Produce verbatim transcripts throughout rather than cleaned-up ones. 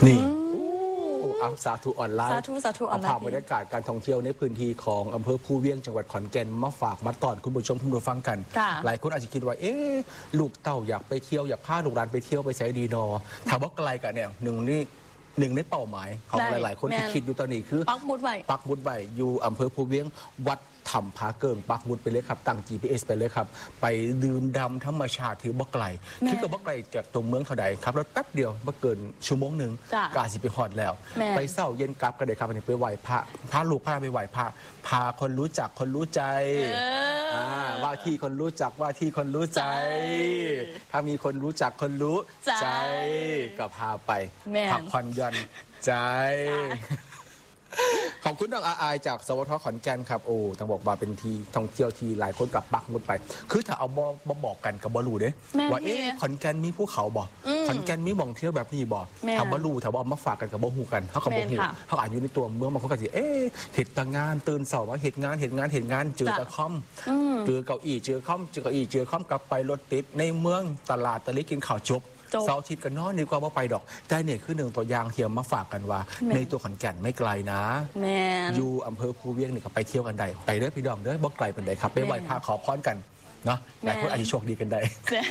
นี่อัสาธุออนไลน์สาธุสาธุออนไลน์เอาภาพบรรยากาศการท่องเที่ยวในพื้นที่ของอำเภอภูเวียงจังหวัดขอนแก่นมาฝากมาตอนคุณผู้ชมผู้ดูฟังกัน หลายคนอาจจะคิดว่าเอ๊ะลูกเต่าอยากไปเที่ยวอยากพาลูกหลานไปเที่ยวไปใช้ดีนอถามว่าไกลกันเนี่ยหนึ่งนี่หนึ่งในเป้าหมายของหลายๆคนที่คิดอยู่ตอนนี้คือปักมุดไว้ปักมุดไว้อยู่อำเภอภูเวียงวัดถ้ำผาเกิงปักมุดไปเลยครับตั้ง จี พี เอส ไปเลยครับไปดื่มดำธรรมชาติถือบ่ไกลคิดว่าบ่ไกลจากตัวเมืองเท่าใดครับรถแป๊บเดียวบ่เกินชั่วโมงหนึ่งกาสิไปฮอดแล้วไปเศร้าเย็นกลับก็ได้ครับอันนี้ไปไหว้พระพาลูกพาไปไหว้พระพาคนรู้จักคนรู้ใจว่าที่คนรู้จักว่าที่คนรู้ใจ ถ้ามีคนรู้จักคนรู้ใจก็พาไปพักผ่อนหย่อนใจขอบคุณน้องอาอายจากสวทขอนแก่นครับโอ้ต้องบอกว่าเป็นทีท่องเที่ยวที่หลายคนกับปักมุดไปคือถ้าเอาบอบอกกันกับบอลูเด้ว่าเอ๊ะขอนแก่นมีภูเขาบ่ขอนแก่นมีบ่องเที่ยวแบบนี้บ่ถ้าบอลูถ้าบอมาฝากกันกับบอหูกันเขากับบอหูเขาอาจอยู่ในตัวเมืองบางคนก็สิเอ๊ะเหตุงานตื่นเสาร์ว่าเหตุงานเหตุงานเหตุงานเจอตะค่อมเจอเก้าอี้เจอค่อมเจอเก้าอี้เจอค่อมกลับไปรถติดในเมืองตลาดตะลิกินข้าวจบเสาร์อาทิตย์กันนอนดีกว่าว่าไปดอกแต่เนี่ยคือหนึ่งตัวอย่างเทียมมาฝากกันว่าในตัวขอนแก่นไม่ไกลนะอยู่อำเภอภูเวียงนี่ก็ไปเที่ยวกันได้ไปเด้อพี่ดอมเด้อบ่ไกลเป็นไดครับไปไหว้พระขอพรกันเนาะหลายคนอาจจะโชคดีกันได้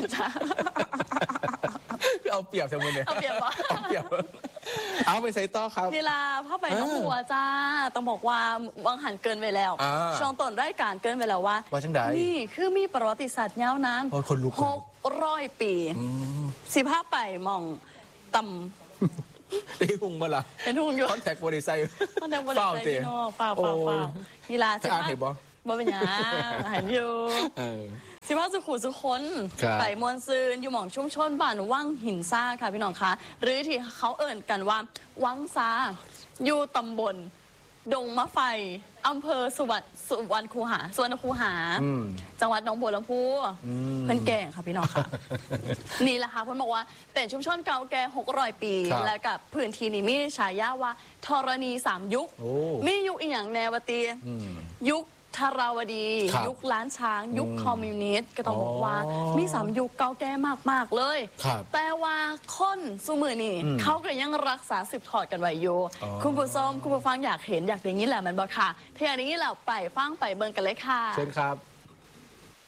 เอาเปรียบทั้งหมดเลยเอาเปรียบเอาเปรียบเอาไปใส่ต่อครับนี่ล่ะพ่อไปน้องหัวจ้าต้องบอกว่าวังหันเกินไปแล้วช่วงต้นรายการเกินไปแล้วว่าว่าจังใดนี่คือมีประวัติศาสตร์ยาวนานหกร้อยปีสิบห้าไปมองต่ำได้หุ่งมาละเป็นหุ่งอยู่คอนแทคบริษัทคอนแทคบริษัทพี่น้องเปล่าเปล่าเปล่านี่ล่ะสิบห้าเห็นบ่บ่เป็นยังเห็นอยู่สิว่าสุขุสุคนไปมวลซืนอยู่หม่องชุ่มชนบ้านว่างหินซ่าค่ะพี่น้องคะหรือที่เขาเอ่ยกันว่าวังซาอยู่ตำบลดงมะไฟอำเภอสุวรรณสุวรรณคูหาสุวรรณคูหาจังหวัดหนองบัวลำพูเพิ่นแก่งค่ะพี่น้องค่ะนี่แหละค่ะเพิ่นบอกว่าเป็นชุมชนเก่าแก่หกร้อยปีและกับพื้นที่นี้มีฉายาว่าธรณีสามยุคมียุคอีกอย่างแนวตียุคธาราวดียุคล้านช้างยุคคอมมิวนิสต์ก็ต้องบอกว่ามีสามยุคเก่าแก่มากๆเลยแต่ว่าคนสู้มือนี่เขาก็ยังรักษาสืบทอดกันไว้อยู่คุณผู้ชมคุณผู้ฟังอยากเห็นอยากอย่างนี้แหละมันบอกค่ะถ้าอย่างนี้เราไปฟังไปเบิ่งกันเลยค่ะเชิญครับ